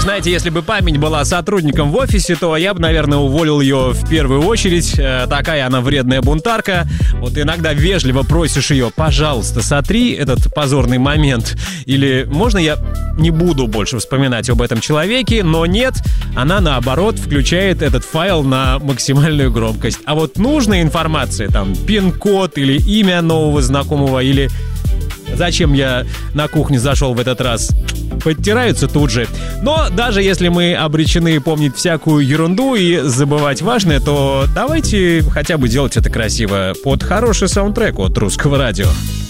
Знаете, если бы память была сотрудником в офисе, то я бы, наверное, уволил ее в первую очередь. Такая она вредная бунтарка. Вот иногда вежливо просишь ее: пожалуйста, сотри этот позорный момент. Или можно я не буду больше вспоминать об этом человеке? Но нет, она наоборот включает этот файл на максимальную громкость. А вот нужная информация, там, пин-код или имя нового знакомого, или зачем я на кухню зашел в этот раз, подтираются тут же. Но даже если мы обречены помнить всякую ерунду и забывать важное, то давайте хотя бы делать это красиво под хороший саундтрек от Русского радио.